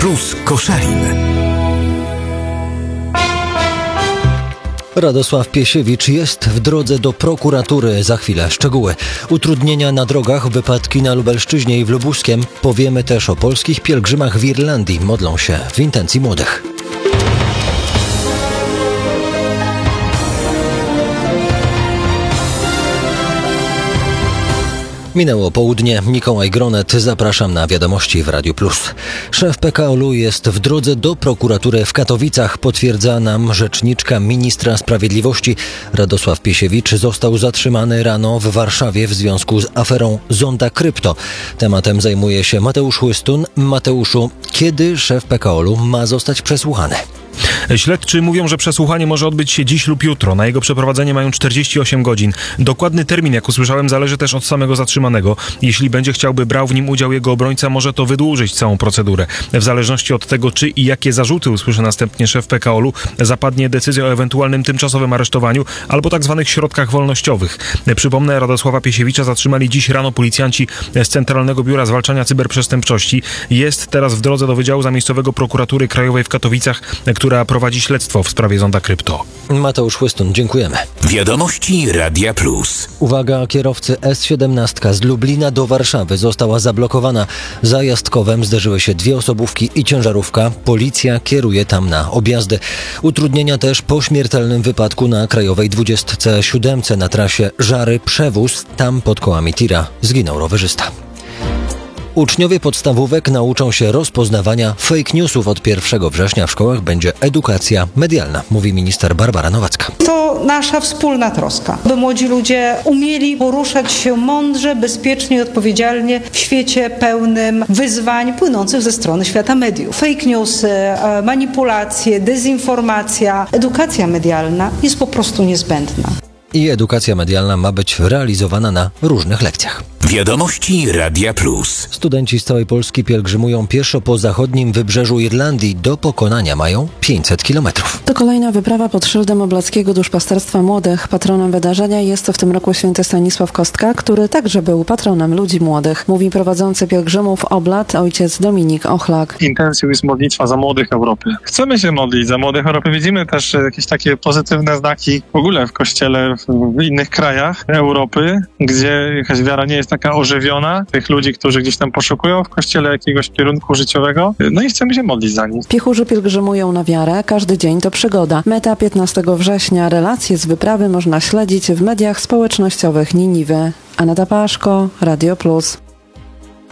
Plus Koszalin. Radosław Piesiewicz jest w drodze do prokuratury. Za chwilę szczegóły. Utrudnienia na drogach, wypadki na Lubelszczyźnie i w Lubuskiem. Powiemy też o polskich pielgrzymach w Irlandii. Modlą się w intencji młodych. Minęło południe. Mikołaj Gronet. Zapraszam na wiadomości w Radiu Plus. Szef PKOL-u jest w drodze do prokuratury w Katowicach. Potwierdza nam rzeczniczka ministra sprawiedliwości. Radosław Piesiewicz został zatrzymany rano w Warszawie w związku z aferą Zonda Krypto. Tematem zajmuje się Mateusz Chłystun. Mateuszu, kiedy szef PKOL-u ma zostać przesłuchany? Śledczy mówią, że przesłuchanie może odbyć się dziś lub jutro. Na jego przeprowadzenie mają 48 godzin. Dokładny termin, jak usłyszałem, zależy też od samego zatrzymanego. Jeśli będzie chciał, by brał w nim udział jego obrońca, może to wydłużyć całą procedurę. W zależności od tego, czy i jakie zarzuty usłyszy następnie szef PKOL-u, zapadnie decyzja o ewentualnym tymczasowym aresztowaniu albo tak zwanych środkach wolnościowych. Przypomnę, Radosława Piesiewicza zatrzymali dziś rano policjanci z Centralnego Biura Zwalczania Cyberprzestępczości. Jest teraz w drodze do Wydziału Zamiejscowego Prokuratury Krajowej w Katowicach, która prowadzi śledztwo w sprawie Zonda Krypto. Mateusz Chłystun, dziękujemy. Wiadomości Radia Plus. Uwaga, kierowcy S17 z Lublina do Warszawy została zablokowana. Za Jastkowem zderzyły się dwie osobówki i ciężarówka. Policja kieruje tam na objazdy. Utrudnienia też po śmiertelnym wypadku na Krajowej 27 na trasie Żary-Przewóz. Tam pod kołami tira zginął rowerzysta. Uczniowie podstawówek nauczą się rozpoznawania fake newsów. Od 1 września w szkołach będzie edukacja medialna, mówi minister Barbara Nowacka. To nasza wspólna troska, by młodzi ludzie umieli poruszać się mądrze, bezpiecznie i odpowiedzialnie w świecie pełnym wyzwań płynących ze strony świata mediów. Fake newsy, manipulacje, dezinformacja, edukacja medialna jest po prostu niezbędna. I edukacja medialna ma być realizowana na różnych lekcjach. Wiadomości Radia Plus. Studenci z całej Polski pielgrzymują pieszo po zachodnim wybrzeżu Irlandii. Do pokonania mają 500 kilometrów. To kolejna wyprawa pod szyldem Oblackiego Duszpasterstwa Młodych. Patronem wydarzenia jest w tym roku święty Stanisław Kostka, który także był patronem ludzi młodych. Mówi prowadzący pielgrzymów Oblat ojciec Dominik Ochlak. Intencją jest modlitwa za młodych Europy. Chcemy się modlić za młodych Europy. Widzimy też jakieś takie pozytywne znaki w ogóle w Kościele w innych krajach Europy, gdzie jakaś wiara nie jest taka ożywiona. Tych ludzi, którzy gdzieś tam poszukują w Kościele jakiegoś kierunku życiowego. No i chcemy się modlić za nich. Piechurze pielgrzymują na wiarę. Każdy dzień to przygoda. Meta 15 września. Relacje z wyprawy można śledzić w mediach społecznościowych Niniwy. Aneta Paszko, Radio Plus.